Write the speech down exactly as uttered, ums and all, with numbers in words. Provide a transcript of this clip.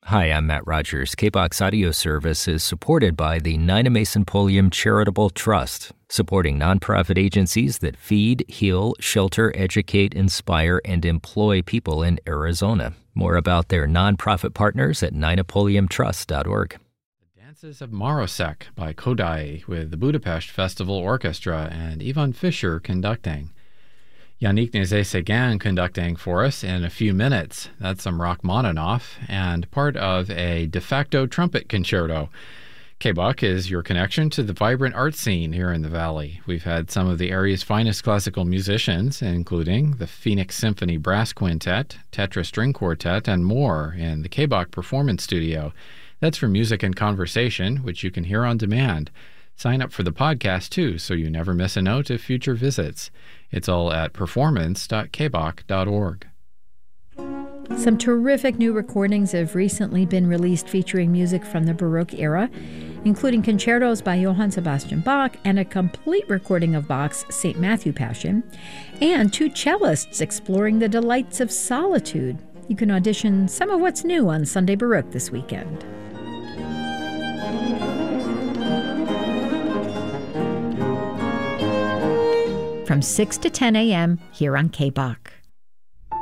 Hi, I'm Matt Rogers. K B O X Audio Service is supported by the Nina Mason Pulliam Charitable Trust, supporting nonprofit agencies that feed, heal, shelter, educate, inspire, and employ people in Arizona. More about their nonprofit partners at nina pulliam trust dot org. The Dances of Marosek by Kodai with the Budapest Festival Orchestra and Ivan Fischer conducting. Yannick Nézet-Séguin conducting for us in a few minutes. That's some Rachmaninoff and part of a de facto trumpet concerto. K B O C is your connection to the vibrant art scene here in the Valley. We've had some of the area's finest classical musicians, including the Phoenix Symphony Brass Quintet, Tetra String Quartet, and more in the K B O C Performance Studio. That's for music and conversation, which you can hear on demand. Sign up for the podcast, too, so you never miss a note of future visits. It's all at performance dot k b o c dot org. Some terrific new recordings have recently been released featuring music from the Baroque era, including concertos by Johann Sebastian Bach and a complete recording of Bach's Saint Matthew Passion, and two cellists exploring the delights of solitude. You can audition some of what's new on Sunday Baroque this weekend. From six to ten a.m. here on K B O C.